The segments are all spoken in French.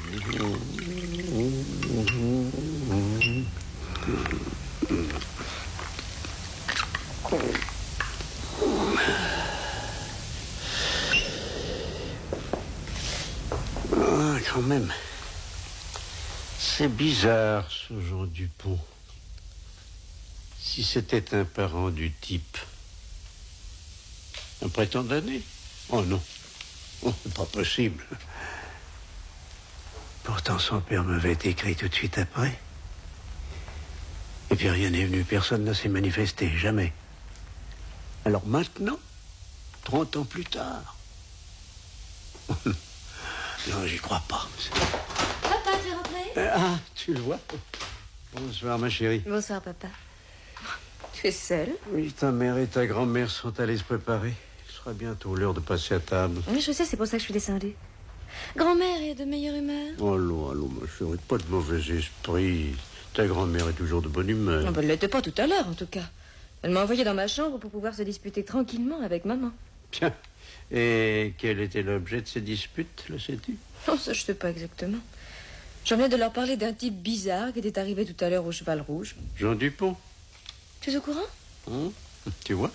Quand même. C'est bizarre, ce Jean Dupont. Si c'était un parent du type. Après tant d'années? Oh non. Oh, c'est pas possible. Pourtant, son père m'avait écrit tout de suite après. Et puis rien n'est venu. Personne ne s'est manifesté. Jamais. Alors maintenant, 30 ans plus tard. Non, j'y crois pas. Papa, tu es rentré? Tu le vois? Bonsoir, ma chérie. Bonsoir, papa. Tu es seule? Oui, ta mère et ta grand-mère sont allées se préparer. Il sera bientôt l'heure de passer à table. Oui, je sais, c'est pour ça que je suis descendue. Grand-mère est de meilleure humeur? Allô, ma chérie, pas de mauvais esprit. Ta grand-mère est toujours de bonne humeur. Non, elle ne l'était pas tout à l'heure, en tout cas. Elle m'a envoyé dans ma chambre pour pouvoir se disputer tranquillement avec maman. Bien. Et quel était l'objet de ces disputes, le sais-tu? Non, ça, je sais pas exactement. J'en venais de leur parler d'un type bizarre qui était arrivé tout à l'heure au Cheval Rouge. Jean Dupont. Tu es au courant? Tu vois?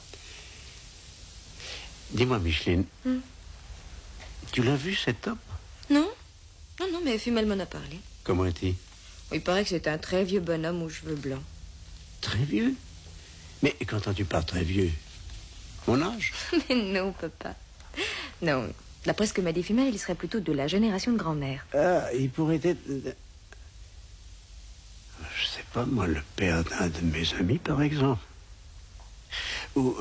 Dis-moi, Micheline, tu l'as vu, cet homme? Non, mais Fumel m'en a parlé. Comment est-il? Il paraît que c'est un très vieux bonhomme aux cheveux blancs. Très vieux? Mais quand tu parles très vieux, mon âge? Mais non, papa. Non, d'après ce que m'a dit Fumel, il serait plutôt de la génération de grand-mère. Il pourrait être... Je sais pas, moi, le père d'un de mes amis, par exemple. Ou...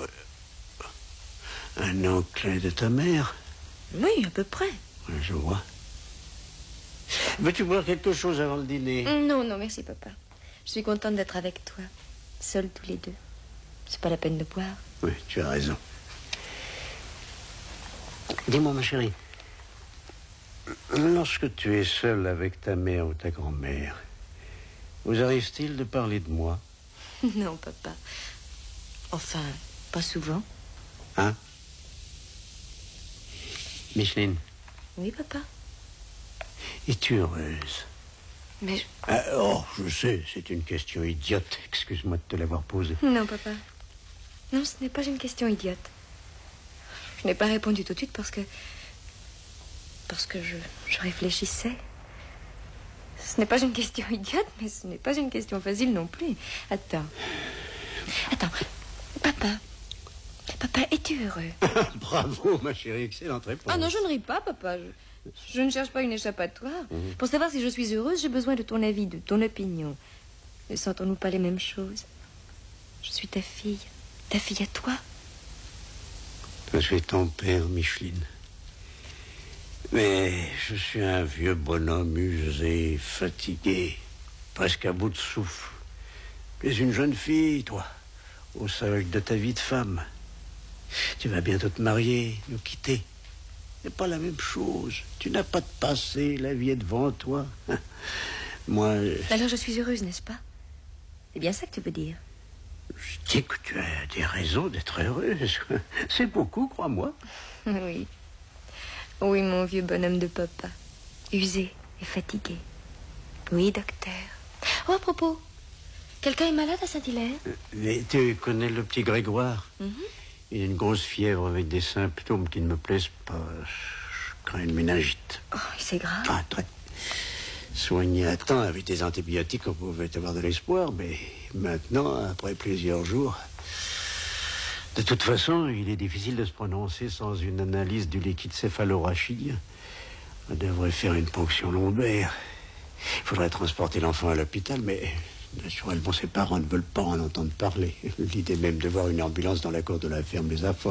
un oncle de ta mère. Oui, à peu près. Oui, je vois. Veux-tu boire quelque chose avant le dîner? Non, merci, papa. Je suis contente d'être avec toi. Seuls tous les deux. C'est pas la peine de boire. Oui, tu as raison. Dis-moi, ma chérie, lorsque tu es seule avec ta mère ou ta grand-mère, vous arrive-t-il de parler de moi? Non, papa. Enfin, pas souvent. Hein? Micheline? Oui, papa. Es-tu heureuse? Mais je sais, c'est une question idiote. Excuse-moi de te l'avoir posée. Non, papa. Non, ce n'est pas une question idiote. Je n'ai pas répondu tout de suite parce que je réfléchissais. Ce n'est pas une question idiote, mais ce n'est pas une question facile non plus. Attends. Papa, es-tu heureux? Bravo, ma chérie, excellente réponse. Ah non, je ne ris pas, papa. Je ne cherche pas une échappatoire. Pour savoir si je suis heureuse, j'ai besoin de ton avis, de ton opinion. Ne sentons-nous pas les mêmes choses? Je suis ta fille à toi. Je suis ton père, Micheline. Mais je suis un vieux bonhomme usé, fatigué, presque à bout de souffle. Tu es une jeune fille, toi, au seuil de ta vie de femme. Tu vas bientôt te marier, nous quitter. C'est pas la même chose. Tu n'as pas de passé, la vie est devant toi. Moi... Alors je suis heureuse, n'est-ce pas? C'est bien ça que tu veux dire? Je dis que tu as des raisons d'être heureuse. C'est beaucoup, crois-moi. Oui. Oui, mon vieux bonhomme de papa. Usé et fatigué. Oui, docteur. Oh, à propos, quelqu'un est malade à Saint-Hilaire? Mais tu connais le petit Grégoire? Il a une grosse fièvre avec des symptômes qui ne me plaisent pas. Je crains une méningite. Oh, c'est grave. Ah, très. Soigné à temps avec des antibiotiques, on pouvait avoir de l'espoir, mais maintenant, après plusieurs jours... De toute façon, il est difficile de se prononcer sans une analyse du liquide céphalorachidien. On devrait faire une ponction lombaire. Il faudrait transporter l'enfant à l'hôpital, mais naturellement, ses parents ne veulent pas en entendre parler. L'idée même de voir une ambulance dans la cour de la ferme les affole.